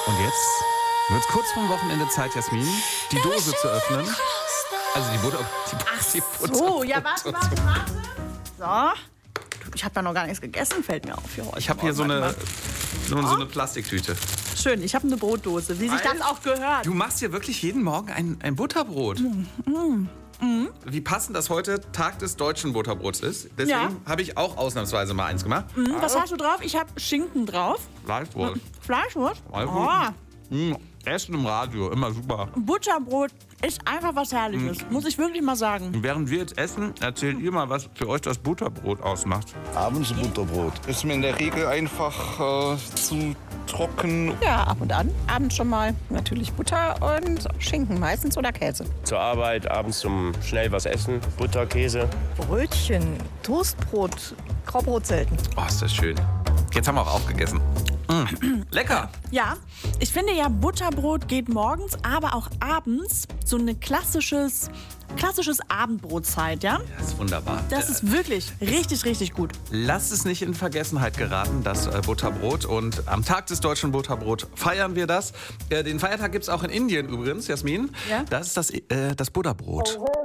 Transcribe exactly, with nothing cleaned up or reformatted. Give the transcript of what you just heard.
Und jetzt wird es kurz vorm Wochenende Zeit, Jasmin, die Dose zu öffnen. Also die Butter. Die, Ach die Butter so, ja, warte, warte, warte. So. Ich habe ja noch gar nichts gegessen, fällt mir auf für heute. Ich habe hier so eine, so, so eine Plastiktüte. Schön, ich habe eine Brotdose, wie sich das auch gehört. Du machst hier wirklich jeden Morgen ein, ein Butterbrot. Mm, mm, mm. Wie passend, dass heute Tag des deutschen Butterbrots ist. Deswegen Ja. habe ich auch ausnahmsweise mal eins gemacht. Mm, was hast du drauf? Ich habe Schinken drauf. Fleischwurst. Fleischwurst? Fleischwurst. Oh, Mm, Essen im Radio, immer super. Butterbrot ist einfach was Herrliches, muss ich wirklich mal sagen. Und während wir jetzt essen, erzählt ihr mal, was für euch das Butterbrot ausmacht. Abends Butterbrot. Ist mir in der Regel einfach äh, zu trocken. Ja, ab und an. Abends schon mal natürlich Butter und Schinken meistens oder Käse. Zur Arbeit, abends zum schnell was essen, Butter, Käse. Brötchen, Toastbrot, Graubrot selten. Oh, ist das schön. Jetzt haben wir auch aufgegessen. Mm. Lecker. Ja, ich finde ja, Butterbrot geht morgens, aber auch abends so eine klassisches, klassisches Abendbrotzeit, ja? Das ist wunderbar. Das ist wirklich richtig, richtig gut. Lasst es nicht in Vergessenheit geraten, das äh, Butterbrot. Und am Tag des deutschen Butterbrot feiern wir das. Äh, den Feiertag gibt es auch in Indien übrigens, Jasmin. Ja? Das ist das, äh, das Butterbrot.